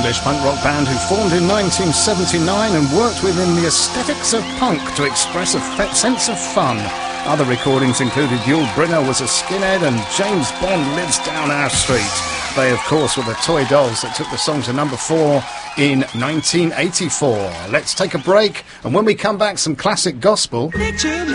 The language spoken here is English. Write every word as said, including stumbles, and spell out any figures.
English punk rock band who formed in nineteen seventy-nine and worked within the aesthetics of punk to express a fe- sense of fun. Other recordings included Yul Brynner Was a Skinhead and James Bond Lives Down Our Street. They, of course, were the Toy Dolls that took the song to number four in nineteen eighty-four. Let's take a break, and when we come back, some classic gospel.